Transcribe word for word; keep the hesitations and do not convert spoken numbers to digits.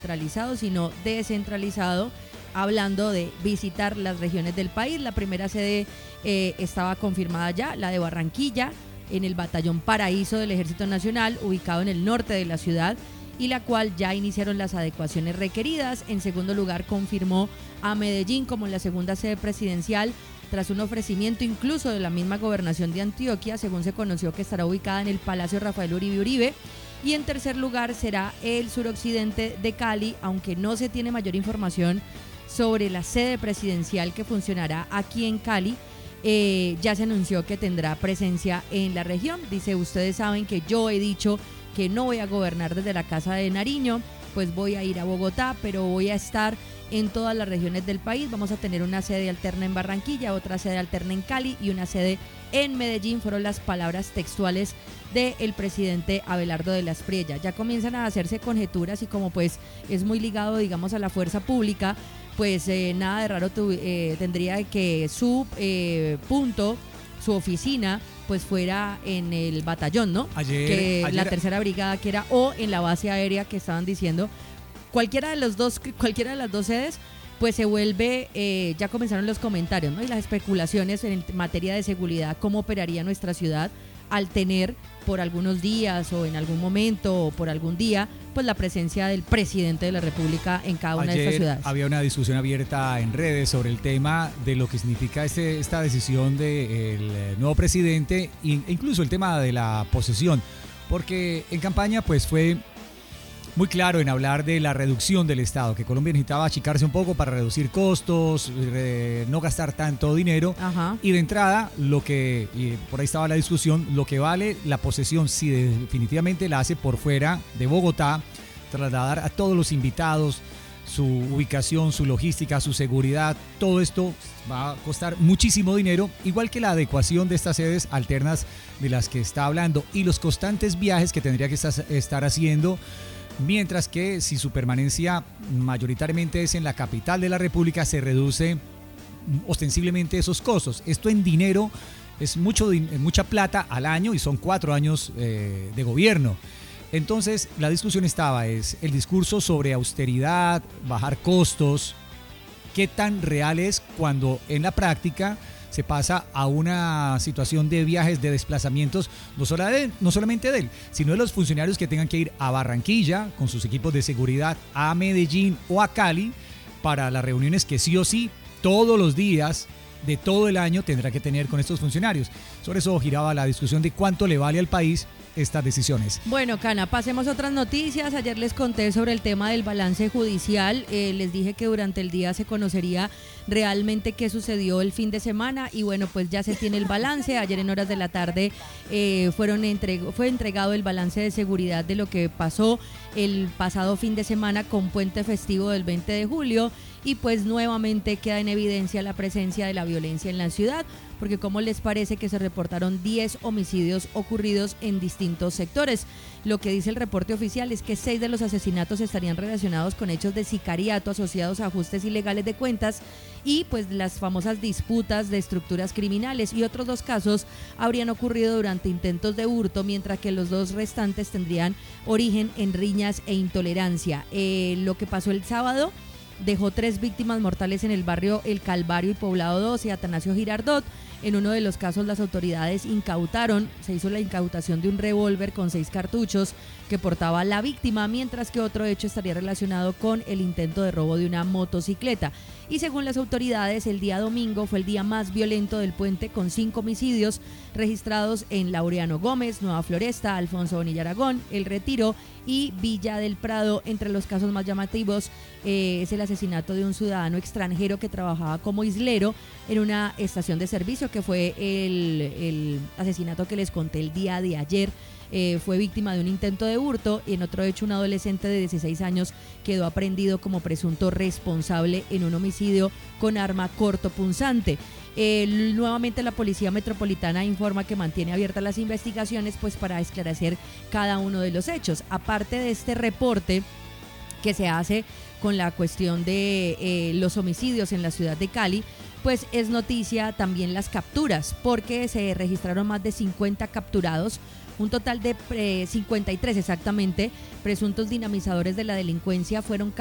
centralizado, sino descentralizado, hablando de visitar las regiones del país. La primera sede eh, estaba confirmada ya, la de Barranquilla, en el Batallón Paraíso del Ejército Nacional, ubicado en el norte de la ciudad, y la cual ya iniciaron las adecuaciones requeridas. En segundo lugar, confirmó a Medellín como la segunda sede presidencial, tras un ofrecimiento incluso de la misma gobernación de Antioquia, según se conoció que estará ubicada en el Palacio Rafael Uribe Uribe. Y en tercer lugar será el suroccidente de Cali, aunque no se tiene mayor información sobre la sede presidencial que funcionará aquí en Cali. Eh, ya se anunció que tendrá presencia en la región. Dice, ustedes saben que yo he dicho que no voy a gobernar desde la Casa de Nariño, pues voy a ir a Bogotá, pero voy a estar en todas las regiones del país. Vamos a tener una sede alterna en Barranquilla, otra sede alterna en Cali y una sede en Medellín, fueron las palabras textuales del presidente Abelardo de la Espriella. Ya comienzan a hacerse conjeturas y como pues es muy ligado, digamos, a la fuerza pública, pues eh, nada de raro tu, eh, tendría que su eh, punto, su oficina, pues fuera en el batallón, ¿no? Ayer, que ayer... la tercera brigada que era, o en la base aérea que estaban diciendo. Cualquiera de los dos, cualquiera de las dos sedes, pues se vuelve, eh, ya comenzaron los comentarios, ¿no? Y las especulaciones en materia de seguridad, cómo operaría nuestra ciudad al tener por algunos días o en algún momento o por algún día, pues la presencia del presidente de la República en cada una Ayer de estas ciudades. Había una discusión abierta en redes sobre el tema de lo que significa este, esta decisión del nuevo presidente e incluso el tema de la posesión, porque en campaña pues fue muy claro en hablar de la reducción del Estado, que Colombia necesitaba achicarse un poco para reducir costos, eh, no gastar tanto dinero. Ajá. Y de entrada, lo que, y por ahí estaba la discusión, lo que vale la posesión, si definitivamente la hace por fuera de Bogotá, trasladar a todos los invitados, su ubicación, su logística, su seguridad, todo esto va a costar muchísimo dinero, igual que la adecuación de estas sedes alternas de las que está hablando y los constantes viajes que tendría que estar haciendo. Mientras que si su permanencia mayoritariamente es en la capital de la República, se reduce ostensiblemente esos costos. Esto en dinero es mucho, mucha plata al año y son cuatro años eh, de gobierno. Entonces la discusión estaba, es el discurso sobre austeridad, bajar costos, qué tan real es cuando en la práctica se pasa a una situación de viajes, de desplazamientos, no, solo de él, no solamente de él, sino de los funcionarios que tengan que ir a Barranquilla con sus equipos de seguridad, a Medellín o a Cali para las reuniones que sí o sí todos los días de todo el año tendrá que tener con estos funcionarios. Sobre eso giraba la discusión de cuánto le vale al país estas decisiones. Bueno, Cana, pasemos a otras noticias. Ayer les conté sobre el tema del balance judicial. Eh, les dije que durante el día se conocería realmente qué sucedió el fin de semana y bueno, pues ya se tiene el balance. Ayer en horas de la tarde eh, fueron entregó, fue entregado el balance de seguridad de lo que pasó el pasado fin de semana con puente festivo del veinte de julio y pues nuevamente queda en evidencia la presencia de la violencia en la ciudad, porque ¿cómo les parece que se reportaron diez homicidios ocurridos en distintos sectores? Lo que dice el reporte oficial es que seis de los asesinatos estarían relacionados con hechos de sicariato asociados a ajustes ilegales de cuentas y pues las famosas disputas de estructuras criminales, y otros dos casos habrían ocurrido durante intentos de hurto, mientras que los dos restantes tendrían origen en riñas e intolerancia. Eh, lo que pasó el sábado dejó tres víctimas mortales en el barrio El Calvario y Poblado dos y Atanasio Girardot. En uno de los casos las autoridades incautaron, se hizo la incautación de un revólver con seis cartuchos que portaba la víctima, mientras que otro hecho estaría relacionado con el intento de robo de una motocicleta. Y según las autoridades, el día domingo fue el día más violento del puente, con cinco homicidios registrados en Laureano Gómez, Nueva Floresta, Alfonso Bonilla Aragón, El Retiro y Villa del Prado. Entre los casos más llamativos eh, es el asesinato de un ciudadano extranjero que trabajaba como islero en una estación de servicio, que fue el, el asesinato que les conté el día de ayer. Eh, fue víctima de un intento de hurto, y en otro hecho un adolescente de dieciséis años quedó aprehendido como presunto responsable en un homicidio con arma cortopunzante. Eh, nuevamente la Policía Metropolitana informa que mantiene abiertas las investigaciones pues para esclarecer cada uno de los hechos. Aparte de este reporte que se hace con la cuestión de eh, los homicidios en la ciudad de Cali, pues es noticia también las capturas, porque se registraron más de cincuenta capturados Un total de eh, cincuenta y tres exactamente presuntos dinamizadores de la delincuencia fueron